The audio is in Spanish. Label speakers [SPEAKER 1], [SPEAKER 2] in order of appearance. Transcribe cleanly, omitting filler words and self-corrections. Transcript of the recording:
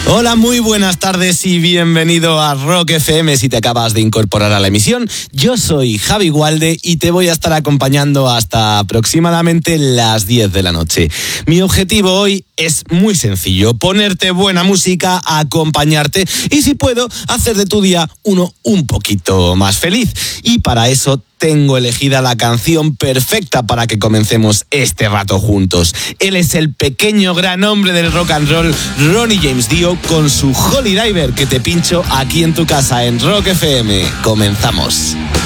[SPEAKER 1] Hola, muy buenas tardes y bienvenido a Rock FM si te acabas de incorporar a la emisión. Yo soy Javi Gualde y te voy a estar acompañando hasta aproximadamente las 10 de la noche. Mi objetivo hoy es muy sencillo: ponerte buena música, acompañarte y, si puedo, hacer de tu día uno un poquito más feliz. Y para eso tengo elegida la canción perfecta para que comencemos este rato juntos. Él es el pequeño gran hombre del rock and roll, Ronnie James Dio, con su Holy Diver, que te pincho aquí en tu casa en Rock FM. Comenzamos.